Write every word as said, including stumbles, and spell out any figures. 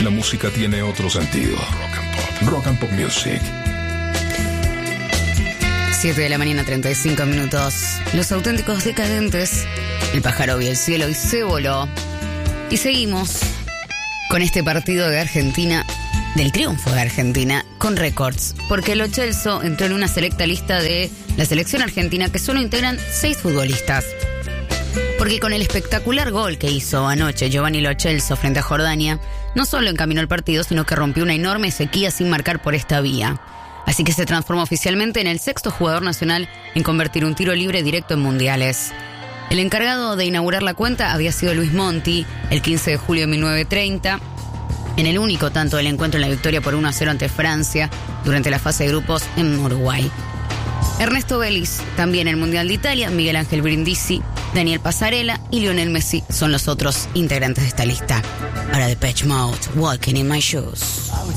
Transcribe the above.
la música tiene otro sentido. Rock and Pop. Rock and Pop Music. siete de la mañana, treinta y cinco minutos. Los Auténticos Decadentes. El pájaro vio el cielo y se voló. Y seguimos con este partido de Argentina, del triunfo de Argentina, con récords. Porque Lo Celso entró en una selecta lista de la selección argentina que solo integran seis futbolistas. Porque con el espectacular gol que hizo anoche Giovanni Lo Celso frente a Jordania, no solo encaminó el partido, sino que rompió una enorme sequía sin marcar por esta vía. Así que se transformó oficialmente en el sexto jugador nacional en convertir un tiro libre directo en mundiales. El encargado de inaugurar la cuenta había sido Luis Monti, el quince de julio de mil novecientos treinta, en el único tanto del encuentro en la victoria por uno a cero ante Francia durante la fase de grupos en Uruguay. Ernesto Bellis, también en el Mundial de Italia, Miguel Ángel Brindisi, Daniel Pasarela y Lionel Messi son los otros integrantes de esta lista. Para Depeche Mode, Walking in My Shoes.